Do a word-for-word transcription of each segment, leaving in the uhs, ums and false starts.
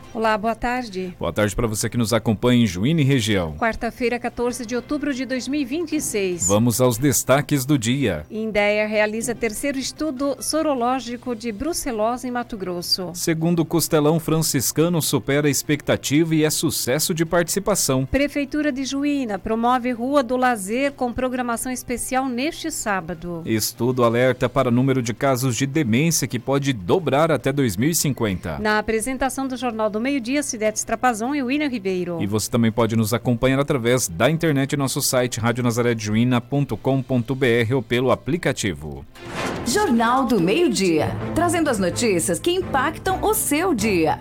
Olá, boa tarde. Boa tarde para você que nos acompanha em Juína e região. Quarta-feira, quatorze de outubro de dois mil e vinte e seis. Vamos aos destaques do dia. Indea realiza terceiro estudo sorológico de brucelose em Mato Grosso. Segundo o Costelão Franciscano, supera a expectativa e é sucesso de participação. Prefeitura de Juína promove Rua do Lazer com programação especial neste sábado. Estudo alerta para o número de casos de demência que pode dobrar até dois mil e cinquenta. Na apresentação do Jornal do Meio-Dia, Cidete Trapazon e William Ribeiro. E você também pode nos acompanhar através da internet em nosso site rádio nazaré de juína ponto com ponto br ou pelo aplicativo. Jornal do Meio-Dia, trazendo as notícias que impactam o seu dia.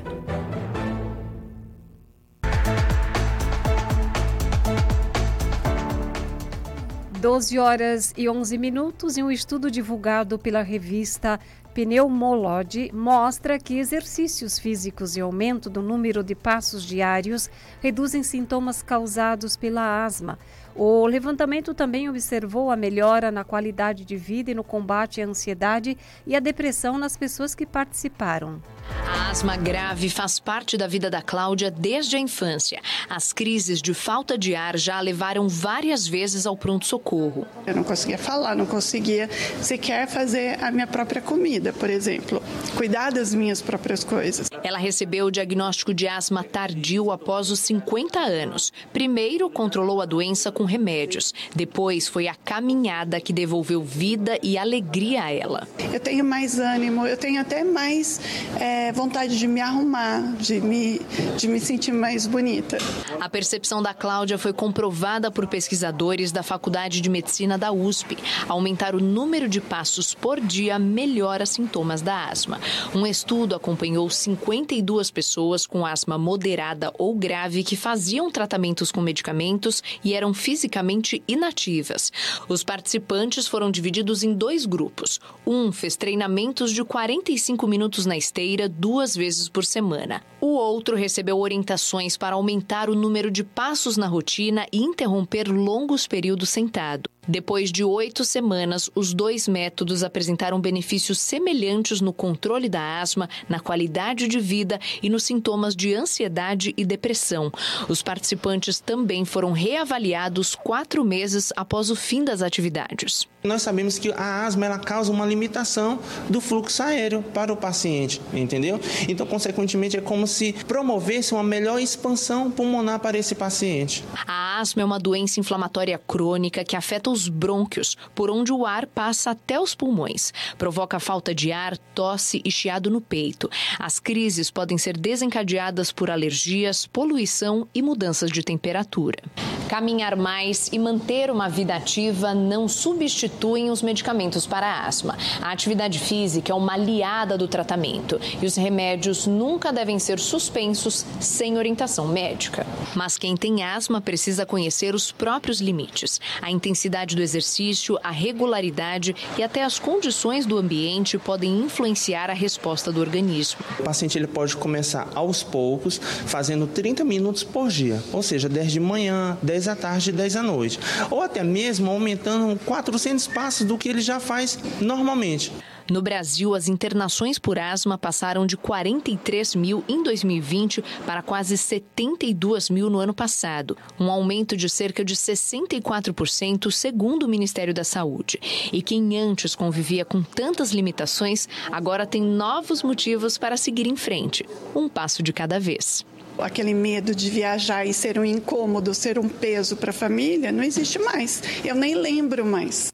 doze horas e onze minutos e um estudo divulgado pela revista Pneumolode mostra que exercícios físicos e aumento do número de passos diários reduzem sintomas causados pela asma. O levantamento também observou a melhora na qualidade de vida e no combate à ansiedade e à depressão nas pessoas que participaram. A asma grave faz parte da vida da Cláudia desde a infância. As crises de falta de ar já a levaram várias vezes ao pronto-socorro. Eu não conseguia falar, não conseguia sequer fazer a minha própria comida, por exemplo, cuidar das minhas próprias coisas. Ela recebeu o diagnóstico de asma tardio após os cinquenta anos. Primeiro, controlou a doença com remédios. Depois, foi a caminhada que devolveu vida e alegria a ela. Eu tenho mais ânimo, eu tenho até mais é, vontade de me arrumar, de me, de me sentir mais bonita. A percepção da Cláudia foi comprovada por pesquisadores da Faculdade de Medicina da U S P. Aumentar o número de passos por dia melhora sintomas da asma. Um estudo acompanhou cinquenta e duas pessoas com asma moderada ou grave que faziam tratamentos com medicamentos e eram fisicamente inativas. Os participantes foram divididos em dois grupos. Um fez treinamentos de quarenta e cinco minutos na esteira duas vezes por semana. O outro recebeu orientações para aumentar o número de passos na rotina e interromper longos períodos sentado. Depois de oito semanas, os dois métodos apresentaram benefícios semelhantes no controle da asma, na qualidade de vida e nos sintomas de ansiedade e depressão. Os participantes também foram reavaliados quatro meses após o fim das atividades. Nós sabemos que a asma ela causa uma limitação do fluxo aéreo para o paciente, entendeu? Então, consequentemente, é como se promovesse uma melhor expansão pulmonar para esse paciente. A asma é uma doença inflamatória crônica que afeta os brônquios, por onde o ar passa até os pulmões. Provoca falta de ar, tosse e chiado no peito. As crises podem ser desencadeadas por alergias, poluição e mudanças de temperatura. Caminhar mais e manter uma vida ativa não substituem os medicamentos para a asma. A atividade física é uma aliada do tratamento e os remédios nunca devem ser suspensos sem orientação médica. Mas quem tem asma precisa conhecer os próprios limites. A intensidade do exercício, a regularidade e até as condições do ambiente podem influenciar a resposta do organismo. O paciente ele pode começar aos poucos, fazendo trinta minutos por dia, ou seja, dez de manhã, dez à tarde e dez à noite, ou até mesmo aumentando quatrocentos passos do que ele já faz normalmente. No Brasil, as internações por asma passaram de quarenta e três mil em dois mil e vinte para quase setenta e duas mil no ano passado, um aumento de cerca de sessenta e quatro por cento, segundo o Ministério da Saúde. E quem antes convivia com tantas limitações, agora tem novos motivos para seguir em frente, um passo de cada vez. Aquele medo de viajar e ser um incômodo, ser um peso para a família, não existe mais. Eu nem lembro mais.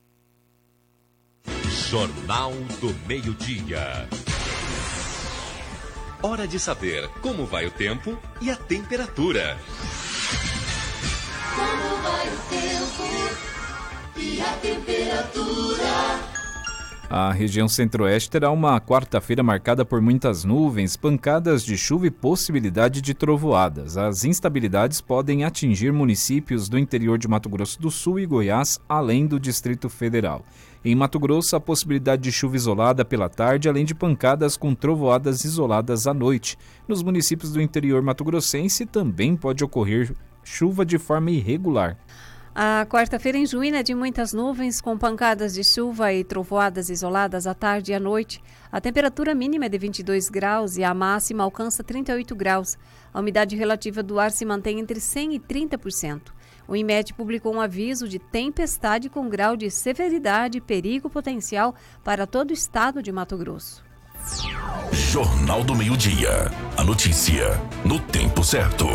Jornal do Meio-Dia. Hora de saber como vai o tempo e a temperatura. Como vai o tempo e a temperatura? A região centro-oeste terá uma quarta-feira marcada por muitas nuvens, pancadas de chuva e possibilidade de trovoadas. As instabilidades podem atingir municípios do interior de Mato Grosso do Sul e Goiás, além do Distrito Federal. Em Mato Grosso, a possibilidade de chuva isolada pela tarde, além de pancadas com trovoadas isoladas à noite. Nos municípios do interior mato-grossense também pode ocorrer chuva de forma irregular. A quarta-feira em Juína é de muitas nuvens, com pancadas de chuva e trovoadas isoladas à tarde e à noite. A temperatura mínima é de vinte e dois graus e a máxima alcança trinta e oito graus. A umidade relativa do ar se mantém entre cem e trinta por cento. O INMET publicou um aviso de tempestade com grau de severidade e perigo potencial para todo o estado de Mato Grosso. Jornal do Meio-Dia. A notícia no tempo certo.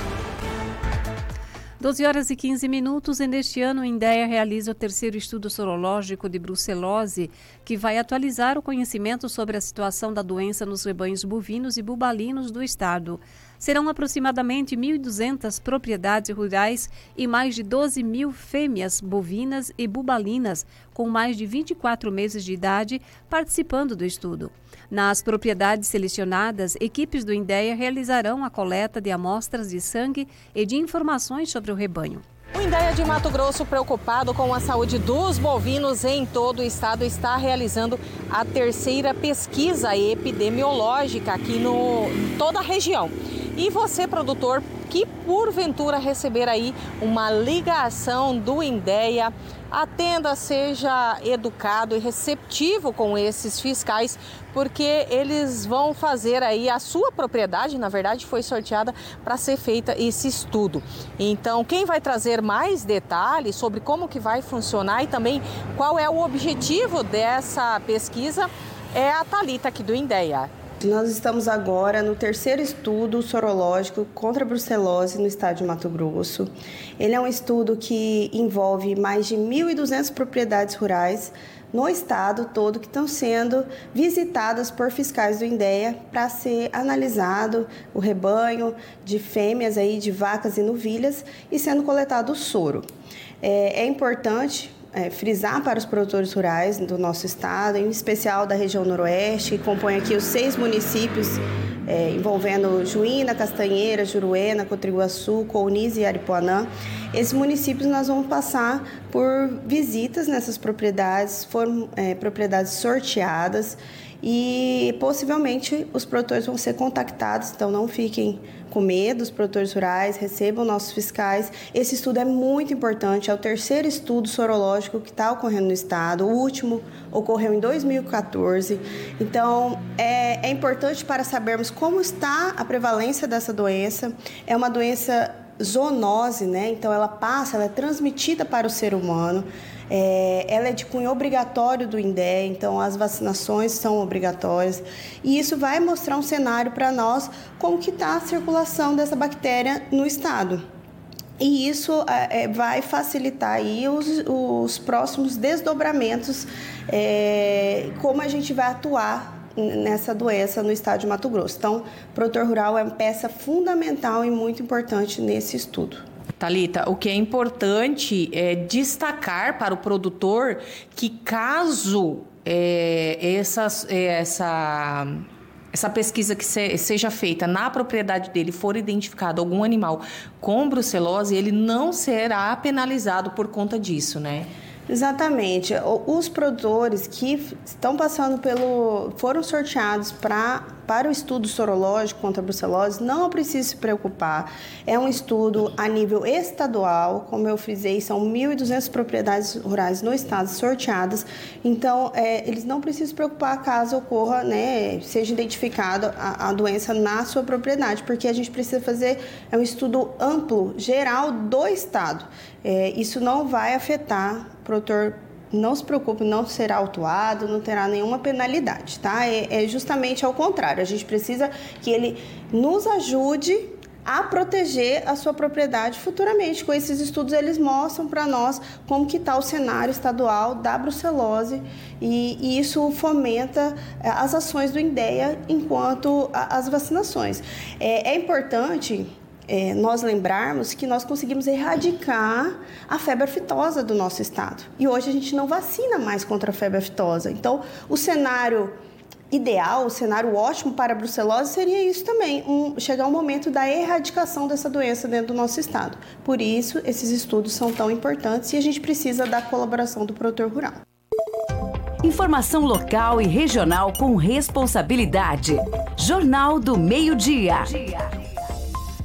doze horas e quinze minutos, e neste ano o INDEA realiza o terceiro estudo sorológico de brucelose, que vai atualizar o conhecimento sobre a situação da doença nos rebanhos bovinos e bubalinos do estado. Serão aproximadamente mil e duzentas propriedades rurais e mais de doze mil fêmeas bovinas e bubalinas, com mais de vinte e quatro meses de idade, participando do estudo. Nas propriedades selecionadas, equipes do INDEA realizarão a coleta de amostras de sangue e de informações sobre o rebanho. O INDEA de Mato Grosso, preocupado com a saúde dos bovinos em todo o estado, está realizando a terceira pesquisa epidemiológica aqui no, em toda a região. E você, produtor, que porventura receber aí uma ligação do INDEA, atenda, seja educado e receptivo com esses fiscais, porque eles vão fazer aí a sua propriedade, na verdade foi sorteada para ser feita esse estudo. Então, quem vai trazer mais detalhes sobre como que vai funcionar e também qual é o objetivo dessa pesquisa é a Thalita aqui do INDEA. Nós estamos agora no terceiro estudo sorológico contra a brucelose no estado de Mato Grosso. Ele é um estudo que envolve mais de mil e duzentas propriedades rurais no estado todo que estão sendo visitadas por fiscais do INDEA para ser analisado o rebanho de fêmeas aí, de vacas e novilhas e sendo coletado o soro. É, é importante É, frisar para os produtores rurais do nosso estado, em especial da região noroeste, que compõe aqui os seis municípios é, envolvendo Juína, Castanheira, Juruena, Cotriguaçu, Counis e Aripuanã. Esses municípios nós vamos passar por visitas nessas propriedades, foram é, propriedades sorteadas e possivelmente os produtores vão ser contactados, então não fiquem com medo, os produtores rurais recebam nossos fiscais. Esse estudo é muito importante, é o terceiro estudo sorológico que está ocorrendo no estado, o último ocorreu em dois mil e quatorze, então é, é importante para sabermos como está a prevalência dessa doença. É uma doença zoonose, né? Então ela passa, ela é transmitida para o ser humano. É, ela é de cunho obrigatório do INDEA, então as vacinações são obrigatórias e isso vai mostrar um cenário para nós como que está a circulação dessa bactéria no estado. E isso é, vai facilitar aí os, os próximos desdobramentos, é, como a gente vai atuar nessa doença no estado de Mato Grosso. Então, o produtor rural é uma peça fundamental e muito importante nesse estudo. Thalita, o que é importante é destacar para o produtor que caso é, essa, essa, essa pesquisa que se, seja feita na propriedade dele for identificado algum animal com brucelose, ele não será penalizado por conta disso, né? Exatamente. Os produtores que estão passando pelo... foram sorteados pra, para o estudo sorológico contra a brucelose, não precisa se preocupar. É um estudo a nível estadual, como eu frisei, são mil e duzentas propriedades rurais no estado sorteadas. Então, é, eles não precisam se preocupar caso ocorra, né, seja identificada a, a doença na sua propriedade, porque a gente precisa fazer é um estudo amplo, geral do estado. É, isso não vai afetar o produtor, não se preocupe, não será autuado, não terá nenhuma penalidade, tá? É, é justamente ao contrário, a gente precisa que ele nos ajude a proteger a sua propriedade futuramente. Com esses estudos, eles mostram para nós como que está o cenário estadual da brucelose e, e isso fomenta as ações do INDEA enquanto a, as vacinações. É, é importante... É, nós lembrarmos que nós conseguimos erradicar a febre aftosa do nosso estado. E hoje a gente não vacina mais contra a febre aftosa. Então, o cenário ideal, o cenário ótimo para a brucelose seria isso também, um, chegar um momento da erradicação dessa doença dentro do nosso estado. Por isso, esses estudos são tão importantes e a gente precisa da colaboração do produtor rural. Informação local e regional com responsabilidade. Jornal do Meio-Dia.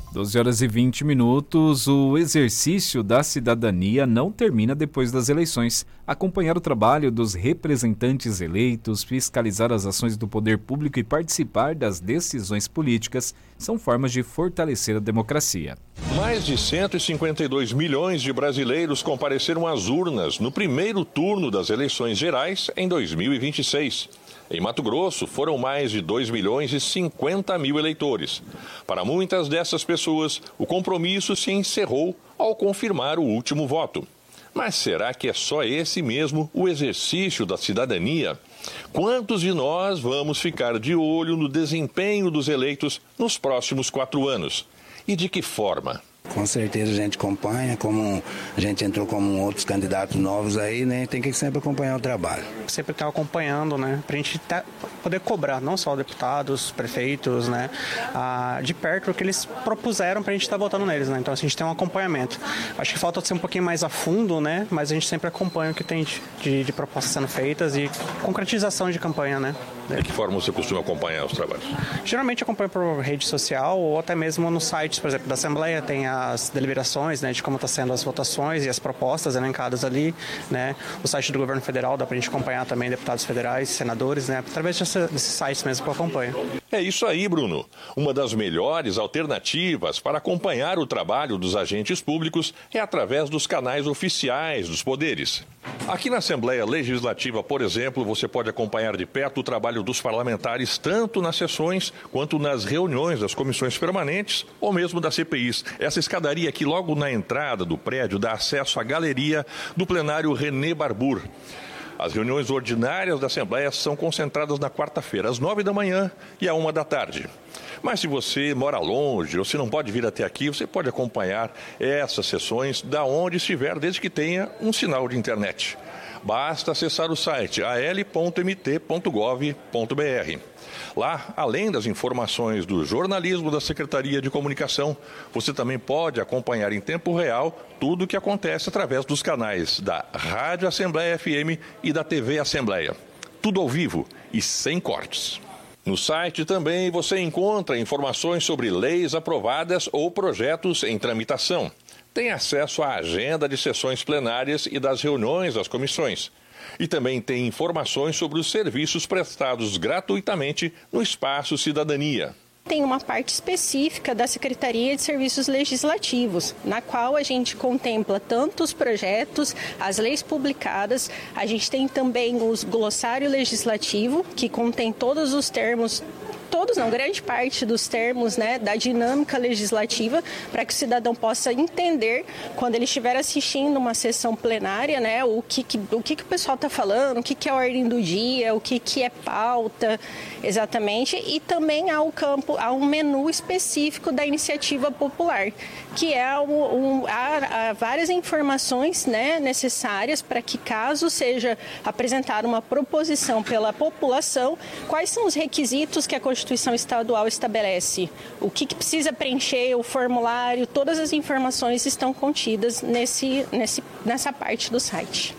doze horas e vinte minutos, o exercício da cidadania não termina depois das eleições. Acompanhar o trabalho dos representantes eleitos, fiscalizar as ações do poder público e participar das decisões políticas são formas de fortalecer a democracia. Mais de cento e cinquenta e dois milhões de brasileiros compareceram às urnas no primeiro turno das eleições gerais em dois mil e vinte e seis. Em Mato Grosso, foram mais de dois milhões e cinquenta mil eleitores. Para muitas dessas pessoas, o compromisso se encerrou ao confirmar o último voto. Mas será que é só esse mesmo o exercício da cidadania? Quantos de nós vamos ficar de olho no desempenho dos eleitos nos próximos quatro anos? E de que forma? Com certeza a gente acompanha, como a gente entrou como outros candidatos novos aí, né? Tem que sempre acompanhar o trabalho. Sempre estar acompanhando, né? Pra gente tá, poder cobrar, não só deputados, prefeitos, né? Ah, de perto o que eles propuseram pra gente estar tá votando neles, né? Então assim, a gente tem um acompanhamento. Acho que falta ser um pouquinho mais a fundo, né? Mas a gente sempre acompanha o que tem de, de, de propostas sendo feitas e concretização de campanha, né? De que forma você costuma acompanhar os trabalhos? Geralmente acompanho por rede social ou até mesmo nos sites, por exemplo, da Assembleia, tem as deliberações, né, de como estão sendo as votações e as propostas elencadas ali, né? O site do governo federal dá para a gente acompanhar também deputados federais, senadores, né? Através desses sites mesmo que eu acompanho. É isso aí, Bruno. Uma das melhores alternativas para acompanhar o trabalho dos agentes públicos é através dos canais oficiais dos poderes. Aqui na Assembleia Legislativa, por exemplo, você pode acompanhar de perto o trabalho dos parlamentares tanto nas sessões quanto nas reuniões das comissões permanentes ou mesmo das C P Is. Essa escadaria aqui logo na entrada do prédio dá acesso à galeria do plenário René Barbour. As reuniões ordinárias da Assembleia são concentradas na quarta-feira, às nove da manhã e à uma da tarde. Mas se você mora longe ou se não pode vir até aqui, você pode acompanhar essas sessões da onde estiver, desde que tenha um sinal de internet. Basta acessar o site a l ponto m t ponto gov ponto b r. Lá, além das informações do jornalismo da Secretaria de Comunicação, você também pode acompanhar em tempo real tudo o que acontece através dos canais da Rádio Assembleia F M e da T V Assembleia. Tudo ao vivo e sem cortes. No site também você encontra informações sobre leis aprovadas ou projetos em tramitação. Tem acesso à agenda de sessões plenárias e das reuniões das comissões. E também tem informações sobre os serviços prestados gratuitamente no Espaço Cidadania. Tem uma parte específica da Secretaria de Serviços Legislativos, na qual a gente contempla tanto os projetos, as leis publicadas, a gente tem também o glossário legislativo, que contém todos os termos, todos não, grande parte dos termos, né, da dinâmica legislativa, para que o cidadão possa entender, quando ele estiver assistindo uma sessão plenária, né, o que, que, o, que, que o pessoal está falando, o que, que é a ordem do dia, o que, que é pauta, exatamente, e também há, o campo, há um menu específico da iniciativa popular, que é um, um, há, há várias informações, né, necessárias para que, caso seja apresentada uma proposição pela população, quais são os requisitos que a Constituição Constituição Estadual estabelece, o que, que precisa preencher, o formulário, todas as informações estão contidas nesse, nesse, nessa parte do site.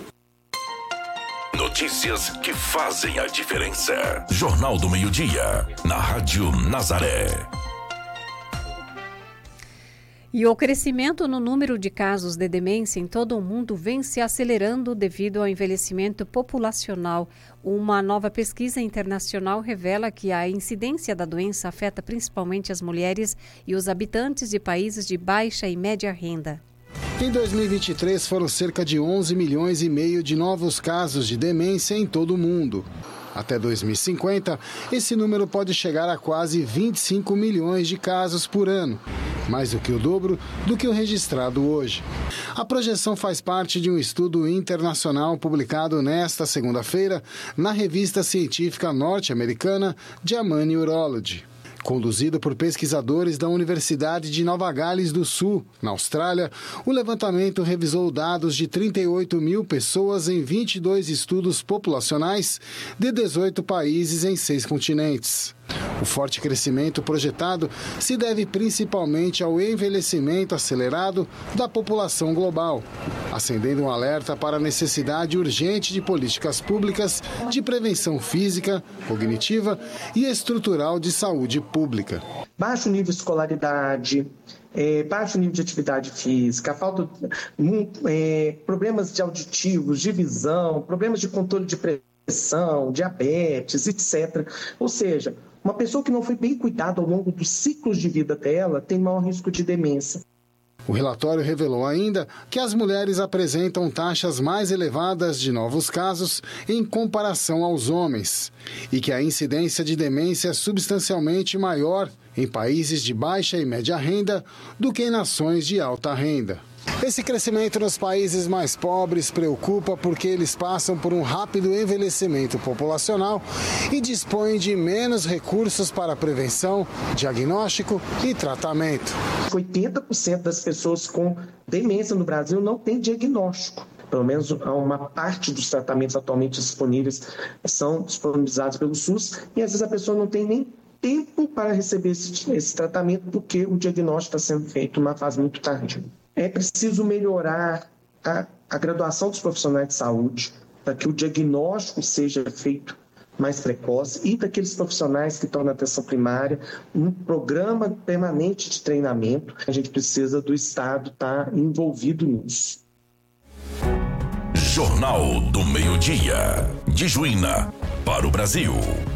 Notícias que fazem a diferença. Jornal do Meio-Dia, na Rádio Nazaré. E o crescimento no número de casos de demência em todo o mundo vem se acelerando devido ao envelhecimento populacional. Uma nova pesquisa internacional revela que a incidência da doença afeta principalmente as mulheres e os habitantes de países de baixa e média renda. Em dois mil e vinte e três, foram cerca de onze milhões e meio de novos casos de demência em todo o mundo. Até dois mil e cinquenta, esse número pode chegar a quase vinte e cinco milhões de casos por ano, mais do que o dobro do que o registrado hoje. A projeção faz parte de um estudo internacional publicado nesta segunda-feira na revista científica norte-americana JAMA Neurology. Conduzido por pesquisadores da Universidade de Nova Gales do Sul, na Austrália, o levantamento revisou dados de trinta e oito mil pessoas em vinte e dois estudos populacionais de dezoito países em seis continentes. O forte crescimento projetado se deve principalmente ao envelhecimento acelerado da população global, acendendo um alerta para a necessidade urgente de políticas públicas de prevenção física, cognitiva e estrutural de saúde pública. Baixo nível de escolaridade, é, baixo nível de atividade física, falta, é, problemas de auditivos, de visão, problemas de controle de pressão, diabetes, etcétera. Ou seja, uma pessoa que não foi bem cuidada ao longo dos ciclos de vida dela tem maior risco de demência. O relatório revelou ainda que as mulheres apresentam taxas mais elevadas de novos casos em comparação aos homens e que a incidência de demência é substancialmente maior em países de baixa e média renda do que em nações de alta renda. Esse crescimento nos países mais pobres preocupa porque eles passam por um rápido envelhecimento populacional e dispõem de menos recursos para prevenção, diagnóstico e tratamento. oitenta por cento das pessoas com demência no Brasil não tem diagnóstico. Pelo menos uma parte dos tratamentos atualmente disponíveis são disponibilizados pelo SUS e às vezes a pessoa não tem nem tempo para receber esse, esse tratamento porque o diagnóstico está sendo feito numa fase muito tardia. É preciso melhorar a, a graduação dos profissionais de saúde para que o diagnóstico seja feito mais precoce e daqueles profissionais que estão na atenção primária, um programa permanente de treinamento. A gente precisa do Estado estar envolvido nisso. Jornal do Meio-Dia, de Juína, para o Brasil.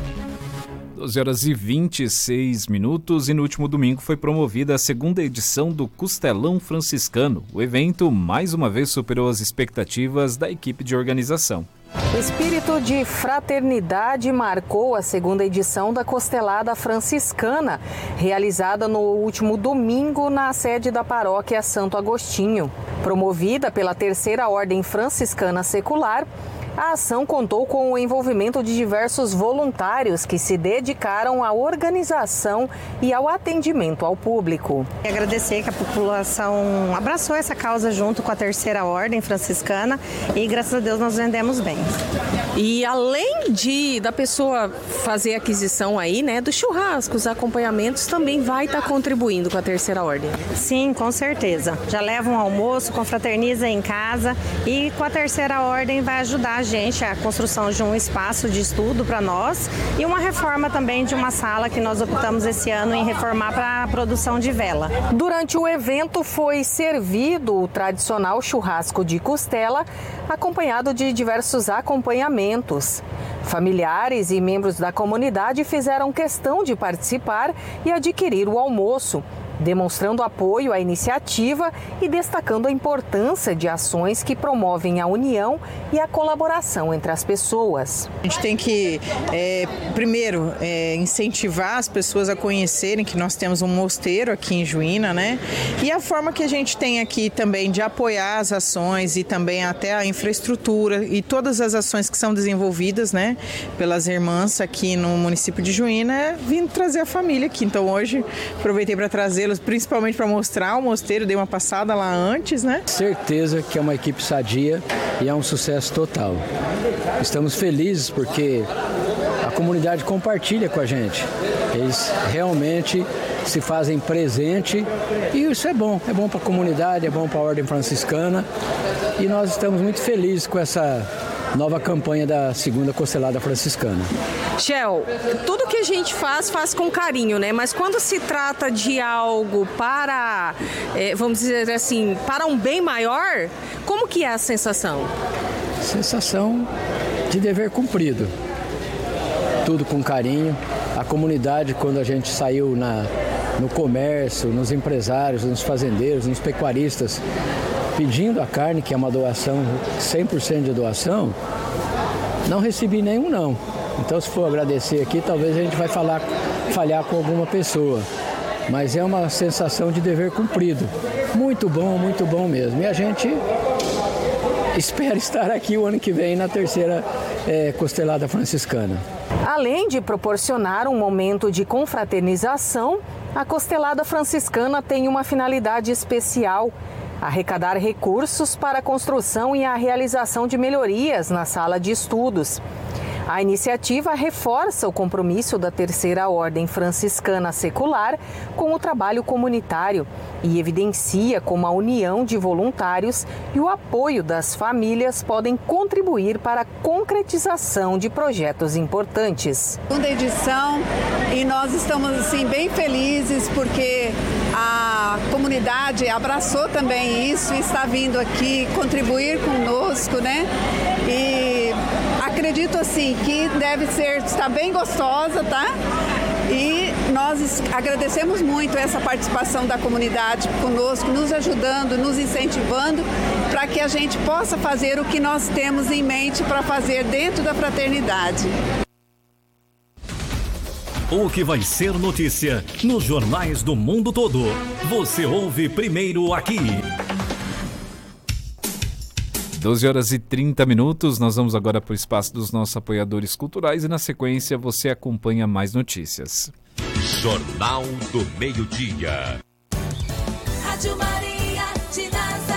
doze horas e vinte e seis minutos e no último domingo foi promovida a segunda edição do Costelão Franciscano. O evento mais uma vez superou as expectativas da equipe de organização. O espírito de fraternidade marcou a segunda edição da Costelada Franciscana, realizada no último domingo na sede da paróquia Santo Agostinho. Promovida pela Terceira Ordem Franciscana Secular, a ação contou com o envolvimento de diversos voluntários que se dedicaram à organização e ao atendimento ao público. Agradecer que a população abraçou essa causa junto com a Terceira Ordem Franciscana e, graças a Deus, nós vendemos bem. E além de da pessoa fazer aquisição aí, né, dos churrascos, acompanhamentos, também vai estar contribuindo com a Terceira Ordem. Sim, com certeza. Já leva um almoço, confraterniza em casa e com a Terceira Ordem vai ajudar a gente a construção de um espaço de estudo para nós e uma reforma também de uma sala que nós optamos esse ano em reformar para a produção de vela. Durante o evento foi servido o tradicional churrasco de costela, acompanhado de diversos acompanhamentos. Familiares e membros da comunidade fizeram questão de participar e adquirir o almoço, demonstrando apoio à iniciativa e destacando a importância de ações que promovem a união e a colaboração entre as pessoas. A gente tem que, é, primeiro, é, incentivar as pessoas a conhecerem que nós temos um mosteiro aqui em Juína, né? E a forma que a gente tem aqui também de apoiar as ações e também até a infraestrutura e todas as ações que são desenvolvidas, né, pelas irmãs aqui no município de Juína, é vindo trazer a família aqui. Então hoje aproveitei para trazer principalmente para mostrar o mosteiro, dei uma passada lá antes, né? Certeza que é uma equipe sadia e é um sucesso total. Estamos felizes porque a comunidade compartilha com a gente. Eles realmente se fazem presente e isso é bom. É bom para a comunidade, é bom para a Ordem Franciscana e nós estamos muito felizes com essa nova campanha da segunda Costelada Franciscana. Shell, tudo que a gente faz, faz com carinho, né? Mas quando se trata de algo para, é, vamos dizer assim, para um bem maior, como que é a sensação? Sensação de dever cumprido. Tudo com carinho. A comunidade, quando a gente saiu na, no comércio, nos empresários, nos fazendeiros, nos pecuaristas, pedindo a carne, que é uma doação, cem por cento de doação, não recebi nenhum não. Então, se for agradecer aqui, talvez a gente vai falar, falhar com alguma pessoa. Mas é uma sensação de dever cumprido. Muito bom, muito bom mesmo. E a gente espera estar aqui o ano que vem na terceira é, Costelada Franciscana. Além de proporcionar um momento de confraternização, a Costelada Franciscana tem uma finalidade especial: arrecadar recursos para a construção e a realização de melhorias na sala de estudos. A iniciativa reforça o compromisso da Terceira Ordem Franciscana Secular com o trabalho comunitário e evidencia como a união de voluntários e o apoio das famílias podem contribuir para a concretização de projetos importantes. Segunda edição e nós estamos assim bem felizes porque a comunidade abraçou também isso e está vindo aqui contribuir conosco, né? E acredito assim que deve ser, está bem gostosa, tá? E nós agradecemos muito essa participação da comunidade conosco, nos ajudando, nos incentivando para que a gente possa fazer o que nós temos em mente para fazer dentro da fraternidade. O que vai ser notícia nos jornais do mundo todo. Você ouve primeiro aqui. doze horas e trinta minutos, nós vamos agora para o espaço dos nossos apoiadores culturais e na sequência você acompanha mais notícias. Jornal do Meio-Dia. Rádio Maria de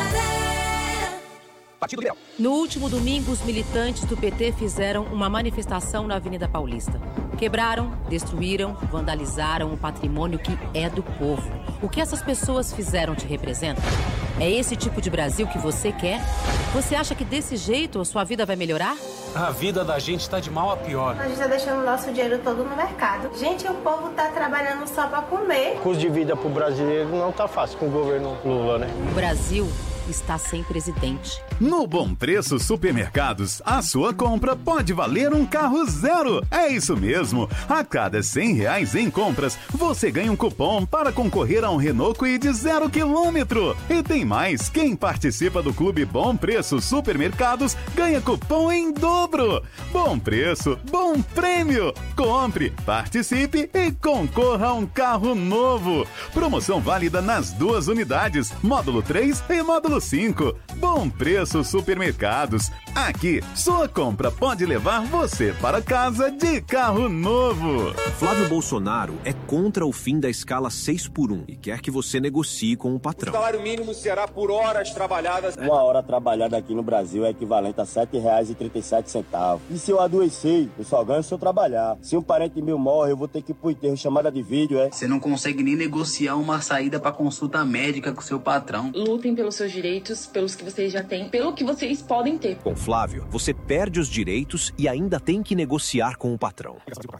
Nazaré. Partido Liberal. No último domingo, os militantes do P T fizeram uma manifestação na Avenida Paulista. Quebraram, destruíram, vandalizaram o patrimônio que é do povo. O que essas pessoas fizeram te representa? É esse tipo de Brasil que você quer? Você acha que desse jeito a sua vida vai melhorar? A vida da gente está de mal a pior. A gente está deixando o nosso dinheiro todo no mercado. Gente, o povo está trabalhando só para comer. O custo de vida para o brasileiro não está fácil com o governo Lula, né? O Brasil está sem presidente. No Bom Preço Supermercados, a sua compra pode valer um carro zero. É isso mesmo. A cada cem reais em compras, você ganha um cupom para concorrer a um Renault Kwid zero quilômetro. E tem mais, quem participa do Clube Bom Preço Supermercados ganha cupom em dobro. Bom Preço, bom prêmio. Compre, participe e concorra a um carro novo. Promoção válida nas duas unidades, módulo três e módulo cinco. Bom Preço Supermercados. Aqui, sua compra pode levar você para casa de carro novo. Flávio Bolsonaro é contra o fim da escala seis por um e quer que você negocie com o patrão. O salário mínimo será por horas trabalhadas. Uma hora trabalhada aqui no Brasil é equivalente a sete reais e trinta e sete centavos. E se eu adoecer, eu só ganho se eu trabalhar. Se um parente meu morre, eu vou ter que ir pro enterro, chamada de vídeo, é? Você não consegue nem negociar uma saída para consulta médica com seu patrão. Lutem pelos seus direitos, pelos que vocês já têm, pelo que vocês podem ter. Com Flávio, você perde os direitos e ainda tem que negociar com o patrão.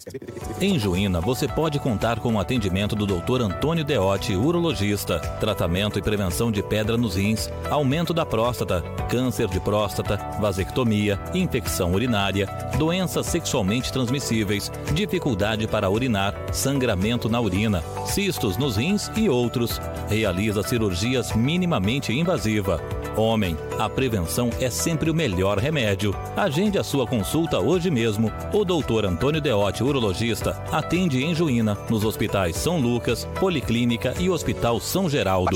Em Juína, você pode contar com o atendimento do doutor Antônio Deotti, urologista, tratamento e prevenção de pedra nos rins, aumento da próstata, câncer de próstata, vasectomia, infecção urinária, doenças sexualmente transmissíveis, dificuldade para urinar, sangramento na urina, cistos nos rins e outros. Realiza cirurgias minimamente invasiva. Homem, a prevenção é sempre o melhor remédio. Agende a sua consulta hoje mesmo. O doutor Antônio Deotti, urologista, atende em Juína, nos hospitais São Lucas, Policlínica e Hospital São Geraldo.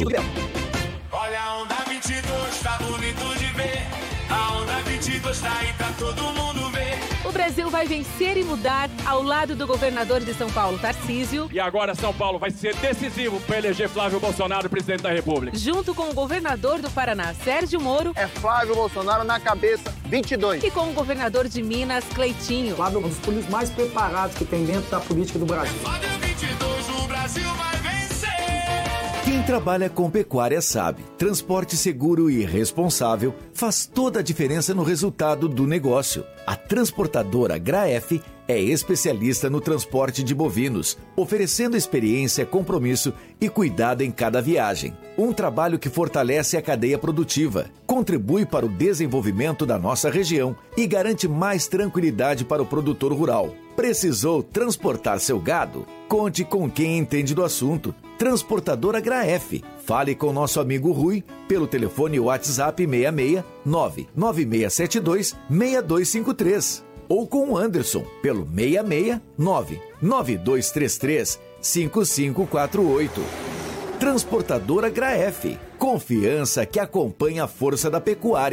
Olha a onda vinte e dois, tá bonito de ver. A onda vinte e dois tá aí pra todo mundo ver. O Brasil vai vencer e mudar ao lado do governador de São Paulo, Tarcísio. E agora São Paulo vai ser decisivo para eleger Flávio Bolsonaro presidente da República. Junto com o governador do Paraná, Sérgio Moro. É Flávio Bolsonaro na cabeça, vinte e dois. E com o governador de Minas, Cleitinho. Flávio é um dos políticos mais preparados que tem dentro da política do Brasil. Flávio vinte e dois, o Brasil vai vencer. Quem trabalha com pecuária sabe, transporte seguro e responsável faz toda a diferença no resultado do negócio. A transportadora Graef é especialista no transporte de bovinos, oferecendo experiência, compromisso e cuidado em cada viagem. Um trabalho que fortalece a cadeia produtiva, contribui para o desenvolvimento da nossa região e garante mais tranquilidade para o produtor rural. Precisou transportar seu gado? Conte com quem entende do assunto. Transportadora Graef. Fale com nosso amigo Rui pelo telefone WhatsApp seis seis nove nove seis sete dois seis dois cinco três ou com o Anderson pelo seis seis nove nove dois três três cinco cinco quatro oito. Transportadora Graef. Confiança que acompanha a força da pecuária.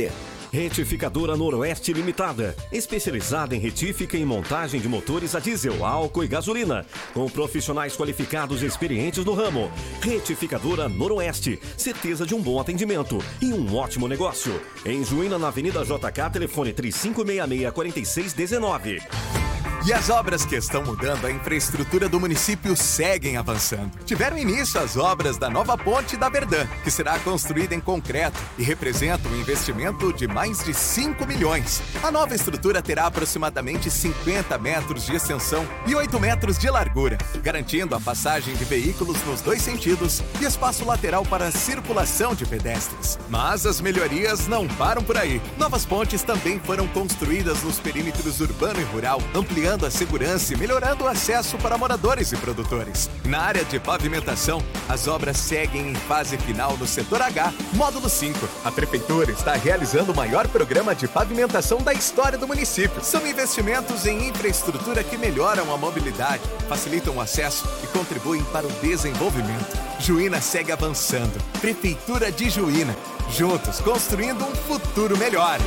Retificadora Noroeste Limitada, especializada em retífica e montagem de motores a diesel, álcool e gasolina, com profissionais qualificados e experientes no ramo. Retificadora Noroeste, certeza de um bom atendimento e um ótimo negócio. Em Juína, na Avenida J K, telefone três cinco seis seis, quatro seis um nove. E as obras que estão mudando a infraestrutura do município seguem avançando. Tiveram início as obras da nova ponte da Verdã, que será construída em concreto e representa um investimento de mais de cinco milhões. A nova estrutura terá aproximadamente cinquenta metros de extensão e oito metros de largura, garantindo a passagem de veículos nos dois sentidos e espaço lateral para a circulação de pedestres. Mas as melhorias não param por aí. Novas pontes também foram construídas nos perímetros urbano e rural, ampliando a segurança e melhorando o acesso para moradores e produtores. Na área de pavimentação, as obras seguem em fase final no setor H, módulo cinco. A Prefeitura está realizando o maior programa de pavimentação da história do município. São investimentos em infraestrutura que melhoram a mobilidade, facilitam o acesso e contribuem para o desenvolvimento. Juína segue avançando. Prefeitura de Juína. Juntos, construindo um futuro melhor.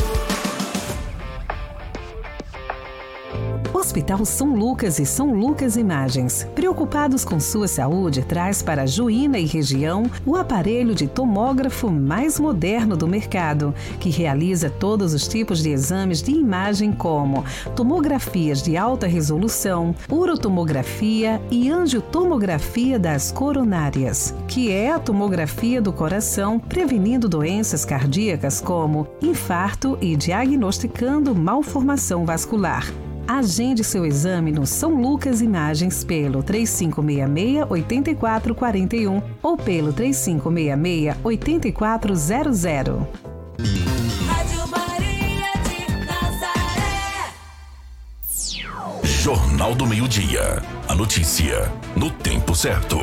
Hospital São Lucas e São Lucas Imagens, preocupados com sua saúde, traz para Juína e região o aparelho de tomógrafo mais moderno do mercado, que realiza todos os tipos de exames de imagem como tomografias de alta resolução, urotomografia e angiotomografia das coronárias, que é a tomografia do coração, prevenindo doenças cardíacas como infarto e diagnosticando malformação vascular. Agende seu exame no São Lucas Imagens pelo três cinco seis seis, oito quatro quatro um ou pelo três cinco seis seis, oito quatro zero zero. Rádio Maria de Nazaré. Jornal do Meio-Dia. A notícia no tempo certo.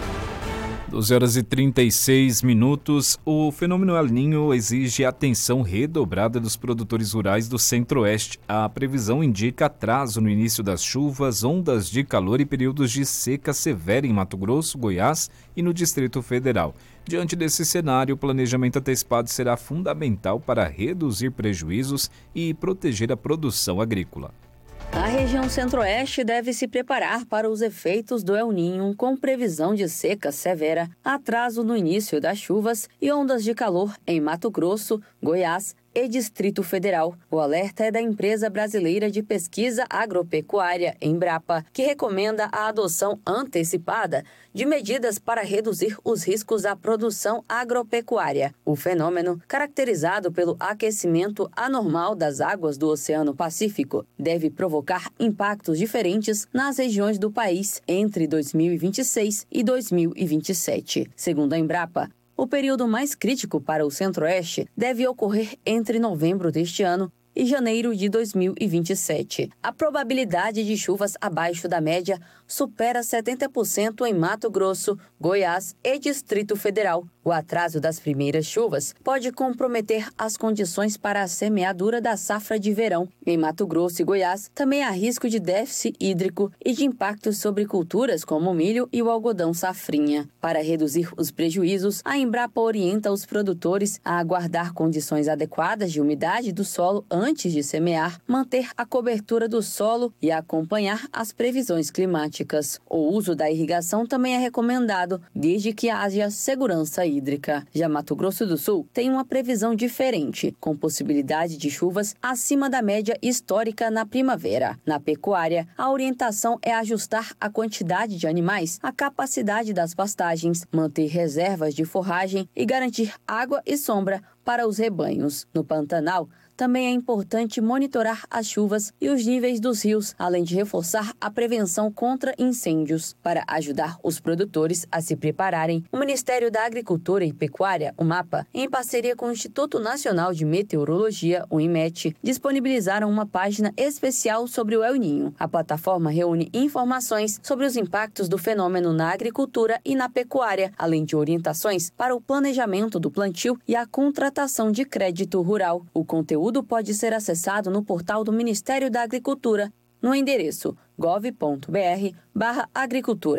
doze horas e trinta e seis minutos. O fenômeno El Niño exige atenção redobrada dos produtores rurais do Centro-Oeste. A previsão indica atraso no início das chuvas, ondas de calor e períodos de seca severa em Mato Grosso, Goiás e no Distrito Federal. Diante desse cenário, o planejamento antecipado será fundamental para reduzir prejuízos e proteger a produção agrícola. A região Centro-Oeste deve se preparar para os efeitos do El Niño, com previsão de seca severa, atraso no início das chuvas e ondas de calor em Mato Grosso, Goiás e Distrito Federal. O alerta é da Empresa Brasileira de Pesquisa Agropecuária, Embrapa, que recomenda a adoção antecipada de medidas para reduzir os riscos à produção agropecuária. O fenômeno, caracterizado pelo aquecimento anormal das águas do Oceano Pacífico, deve provocar impactos diferentes nas regiões do país entre dois mil e vinte e seis e dois mil e vinte e sete. Segundo a Embrapa, o período mais crítico para o Centro-Oeste deve ocorrer entre novembro deste ano e janeiro de dois mil e vinte e sete. A probabilidade de chuvas abaixo da média supera setenta por cento em Mato Grosso, Goiás e Distrito Federal. O atraso das primeiras chuvas pode comprometer as condições para a semeadura da safra de verão. Em Mato Grosso e Goiás, também há risco de déficit hídrico e de impactos sobre culturas como o milho e o algodão safrinha. Para reduzir os prejuízos, a Embrapa orienta os produtores a aguardar condições adequadas de umidade do solo antes de semear, manter a cobertura do solo e acompanhar as previsões climáticas. O uso da irrigação também é recomendado, desde que haja segurança hídrica. Já Mato Grosso do Sul tem uma previsão diferente, com possibilidade de chuvas acima da média histórica na primavera. Na pecuária, a orientação é ajustar a quantidade de animais à capacidade das pastagens, manter reservas de forragem e garantir água e sombra para os rebanhos. No Pantanal, também é importante monitorar as chuvas e os níveis dos rios, além de reforçar a prevenção contra incêndios. Para ajudar os produtores a se prepararem, o Ministério da Agricultura e Pecuária, o MAPA, em parceria com o Instituto Nacional de Meteorologia, o INMET, disponibilizaram uma página especial sobre o El Niño. A plataforma reúne informações sobre os impactos do fenômeno na agricultura e na pecuária, além de orientações para o planejamento do plantio e a contratação de crédito rural. O conteúdo pode ser acessado no portal do Ministério da Agricultura, no endereço gov ponto br barra agricultura.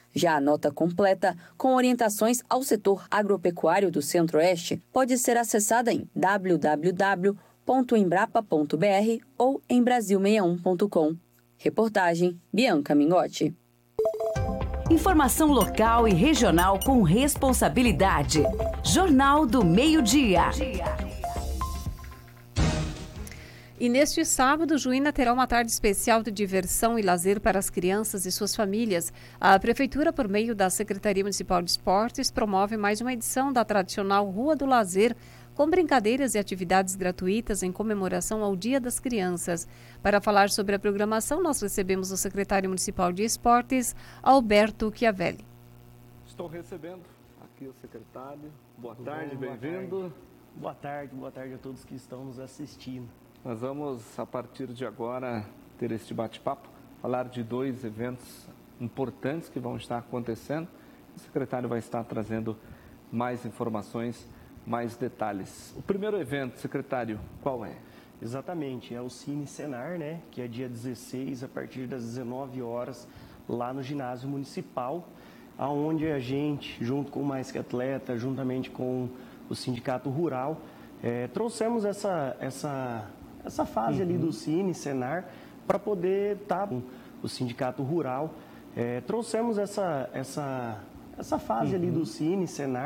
Já a nota completa, com orientações ao setor agropecuário do Centro-Oeste, pode ser acessada em w w w ponto embrapa ponto b r ou em brasil sessenta e um ponto com. Reportagem Bianca Mingotti. Informação local e regional com responsabilidade. Jornal do Meio-Dia. E neste sábado, Juína terá uma tarde especial de diversão e lazer para as crianças e suas famílias. A Prefeitura, por meio da Secretaria Municipal de Esportes, promove mais uma edição da tradicional Rua do Lazer, com brincadeiras e atividades gratuitas em comemoração ao Dia das Crianças. Para falar sobre a programação, nós recebemos o secretário municipal de Esportes, Alberto Chiavelli. Estou recebendo aqui o secretário. Boa tarde, bem-vindo. Boa tarde, boa tarde a todos que estão nos assistindo. Nós vamos, a partir de agora, ter este bate-papo, falar de dois eventos importantes que vão estar acontecendo. O secretário vai estar trazendo mais informações, mais detalhes. O primeiro evento, secretário, qual é? Exatamente, é o Cine Senar, né? Que é dia dezesseis, a partir das dezenove horas, lá no ginásio municipal, aonde a gente, junto com o Mais Que Atleta, juntamente com o Sindicato Rural, é, trouxemos essa, essa, essa fase uhum. ali do Cine Senar para poder estar tá, com o Sindicato Rural. É, trouxemos essa, essa, essa fase uhum. ali do Cine Senar